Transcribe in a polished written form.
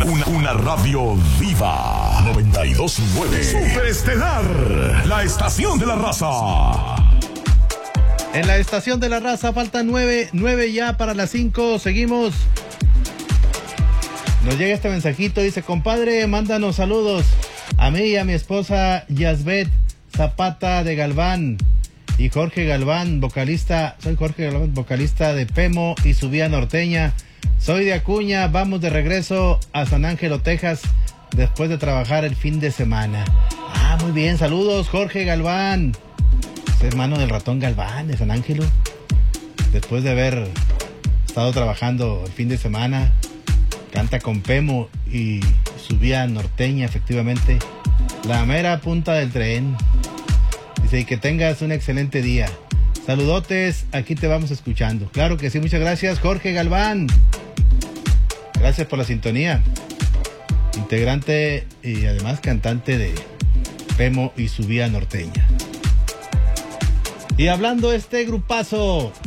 Una radio viva. 92.9. Superestelar. La estación de la raza. En la estación de la raza faltan 9 ya para las 5. Seguimos. Nos llega este mensajito, dice: compadre, mándanos saludos a mí y a mi esposa Yasbet Zapata de Galván y Jorge Galván, vocalista. Soy Jorge Galván, vocalista de Pemo y su Vía Norteña. Soy de Acuña, vamos de regreso a San Ángelo, Texas, después de trabajar el fin de semana. Ah, muy bien, saludos Jorge Galván, es hermano del Ratón Galván de San Ángelo. Después de haber estado trabajando el fin de semana, canta con Pemo y su Vía Norteña, efectivamente, la mera punta del tren. Dice: y que tengas un excelente día. Saludotes, aquí te vamos escuchando. Claro que sí, muchas gracias Jorge Galván. Gracias por la sintonía. Integrante y además cantante de Pemo y su Vía Norteña. Y hablando de este grupazo,